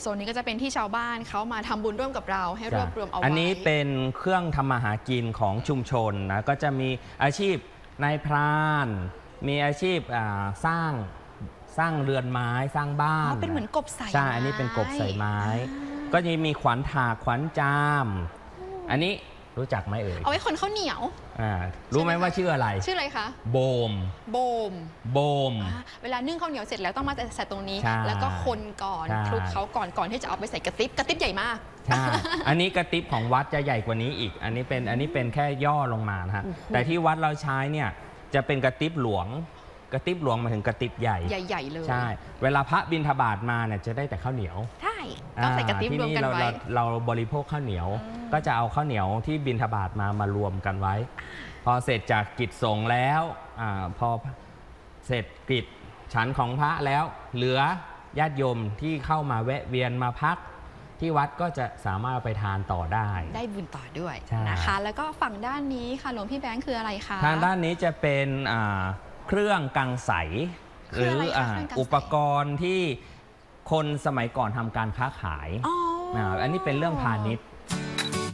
โซนนี้ก็จะเป็นที่ชาวบ้านเขามาทำบุญร่วมกับเราให้รวบรวมเอาไว้อันนี้เป็นเครื่องทำมาหากินของชุมชนนะก็จะมีอาชีพนายพรานมีอาชีพสร้างเรือนไม้สร้างบ้านเป็นเหมือนกบใส่ใช่อันนี้เป็นกบใส่ไม้ก็จะมีขวัญถากขวัญจามอันนี้รู้จักไหมเอ่ยเอาไว้คนข้าวเหนียวรู้ไหมว่าชื่ออะไรชื่ออะไรคะโบมเวลานึ่งข้าวเหนียวเสร็จแล้วต้องมาใส่ตรงนี้แล้วก็คนก่อนคลุกเขาก่อนที่จะเอาไปใส่กระติบใหญ่มากใช่อันนี้กระติบของวัดจะใหญ่กว่านี้อีกอันนี้เป็นแค่ย่อลงมานะฮะแต่ที่วัดเราใช้เนี่ยจะเป็นกระติบหลวงมาถึงกระติบใหญ่เลยใช่เวลาพระบิณฑบาตมาเนี่ยจะได้แต่ข้าวเหนียวใช่ต้องใส่กระติบรวมกันไว้เราบริโภคข้าวเหนียวก็จะเอาข้าวเหนียวที่บิณฑบาตมารวมกันไว้พอเสร็จจากกิจสงฆ์แล้วพอเสร็จกิจฉันของพระแล้วเหลือญาติโยมที่เข้ามาแวะเวียนมาพักที่วัดก็จะสามารถไปทานต่อได้บุญต่อด้วยนะคะแล้วก็ฝั่งด้านนี้ค่ะหลวงพี่แบงค์คืออะไรคะทางด้านนี้จะเป็นเครื่องกังใสหรืออุปกรณ์ที่คนสมัยก่อนทำการค้าขายอันนี้เป็นเรื่องพาณิชย์